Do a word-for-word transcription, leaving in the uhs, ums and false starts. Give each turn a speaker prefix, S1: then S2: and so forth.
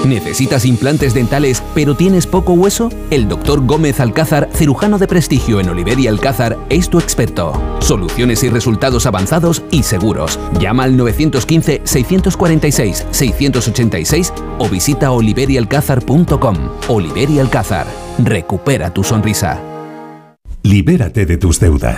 S1: ¿Necesitas implantes dentales pero tienes poco hueso? El doctor Gómez Alcázar, cirujano de prestigio en Oliver y Alcázar, es tu experto. Soluciones y resultados avanzados y seguros. Llama al nueve uno cinco, seis cuatro seis, seis ocho seis o visita oliver y alcázar punto com. Oliver y Alcázar. Recupera tu sonrisa.
S2: Libérate de tus deudas.